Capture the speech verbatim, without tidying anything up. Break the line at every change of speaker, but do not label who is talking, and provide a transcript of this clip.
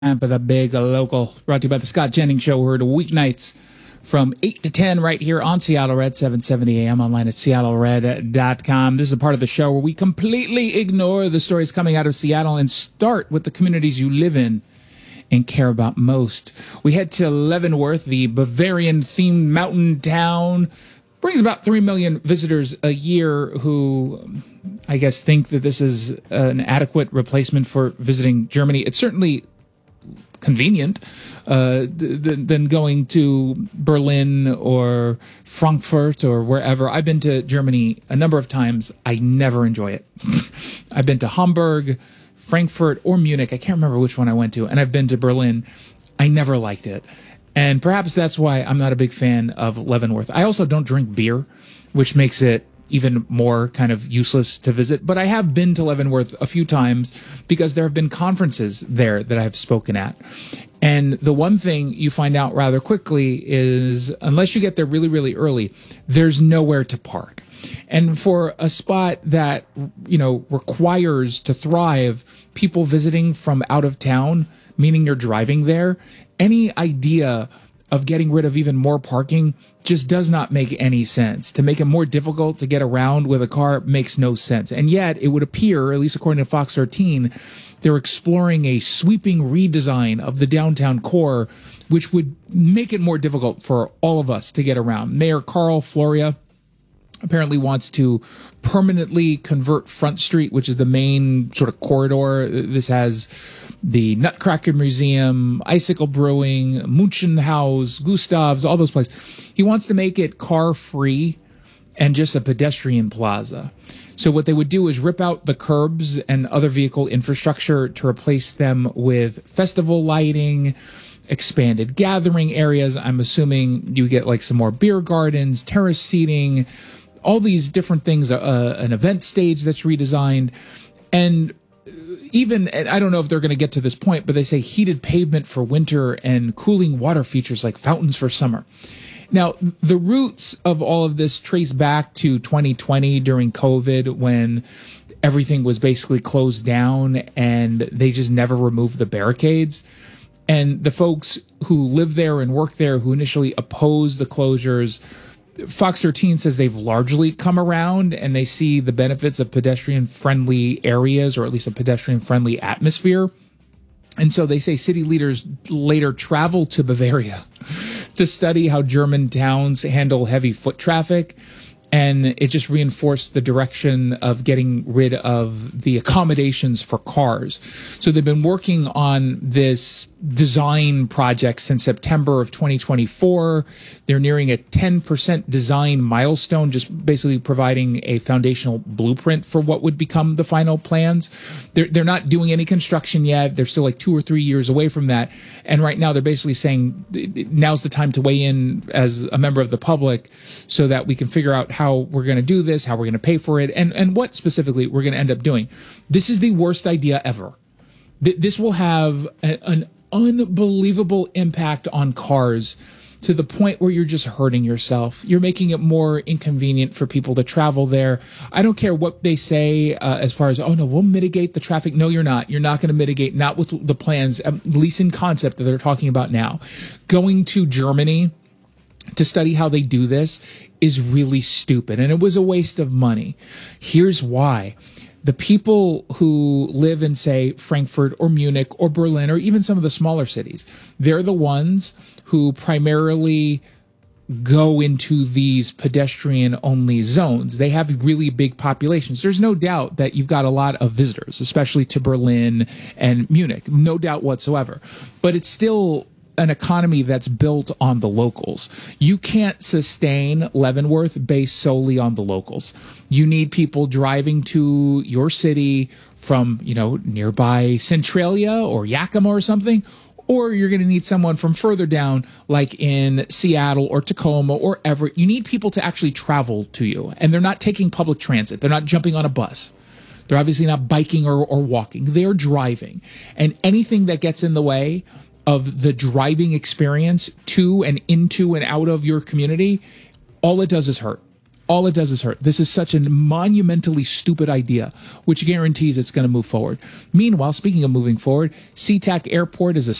Time for the big local, brought to you by the Scott Jennings Show. We're weeknights from eight to ten right here on Seattle Red, seven seventy a m, online at seattle red dot com. This is a part of the show where we completely ignore the stories coming out of Seattle and start with the communities you live in and care about most. We head to Leavenworth, the Bavarian-themed mountain town. Brings about three million visitors a year who, I guess, think that this is an adequate replacement for visiting Germany. It's certainly convenient uh, th- than going to Berlin or Frankfurt or wherever. I've been to Germany a number of times. I never enjoy it. I've been to Hamburg, Frankfurt, or Munich. I can't remember which one I went to. And I've been to Berlin. I never liked it. And perhaps that's why I'm not a big fan of Leavenworth. I also don't drink beer, which makes it even more kind of useless to visit. But I have been to Leavenworth a few times because there have been conferences there that I have spoken at. And the one thing you find out rather quickly is unless you get there really, really early, there's nowhere to park. And for a spot that, you know, requires to thrive people visiting from out of town, meaning you're driving there, any idea of getting rid of even more parking just does not make any sense. To make it more difficult to get around with a car makes no sense. And yet it would appear, at least according to Fox thirteen, they're exploring a sweeping redesign of the downtown core, which would make it more difficult for all of us to get around. Mayor Carl Floria apparently wants to permanently convert Front Street, which is the main sort of corridor. This has the Nutcracker Museum, Icicle Brewing, Munchenhaus, Gustav's, all those places. He wants to make it car-free and just a pedestrian plaza. So what they would do is rip out the curbs and other vehicle infrastructure to replace them with festival lighting, expanded gathering areas. I'm assuming you get like some more beer gardens, terrace seating, all these different things, uh, an event stage that's redesigned. And even, and I don't know if they're going to get to this point, but they say heated pavement for winter and cooling water features like fountains for summer. Now, the roots of all of this trace back to twenty twenty during COVID when everything was basically closed down and they just never removed the barricades. And the folks who live there and work there who initially opposed the closures, Fox thirteen says they've largely come around and they see the benefits of pedestrian-friendly areas, or at least a pedestrian-friendly atmosphere. And so they say city leaders later traveled to Bavaria to study how German towns handle heavy foot traffic. And it just reinforced the direction of getting rid of the accommodations for cars. So they've been working on this design project since September of twenty twenty-four. They're nearing a ten percent design milestone, just basically providing a foundational blueprint for what would become the final plans. They're, they're not doing any construction yet. They're still like two or three years away from that. And right now they're basically saying now's the time to weigh in as a member of the public so that we can figure out how we're going to do this, how we're going to pay for it, and, and what specifically we're going to end up doing. This is the worst idea ever. This will have a, an unbelievable impact on cars to the point where you're just hurting yourself. You're making it more inconvenient for people to travel there. I don't care what they say uh, as far as, oh, no, we'll mitigate the traffic. No, you're not. You're not going to mitigate, not with the plans, at least in concept that they're talking about now. Going to Germany to study how they do this is really stupid, and it was a waste of money. Here's why. The people who live in, say, Frankfurt or Munich or Berlin or even some of the smaller cities, they're the ones who primarily go into these pedestrian-only zones. They have really big populations. There's no doubt that you've got a lot of visitors, especially to Berlin and Munich. No doubt whatsoever. But it's still an economy that's built on the locals. You can't sustain Leavenworth based solely on the locals. You need people driving to your city from, you know, nearby Centralia or Yakima or something, or you're going to need someone from further down, like in Seattle or Tacoma or Everett. You need people to actually travel to you, and they're not taking public transit. They're not jumping on a bus. They're obviously not biking or, or walking. They're driving, and anything that gets in the way of the driving experience to and into and out of your community, all it does is hurt. All it does is hurt. This is such a monumentally stupid idea, which guarantees it's going to move forward. Meanwhile, speaking of moving forward, SeaTac Airport is a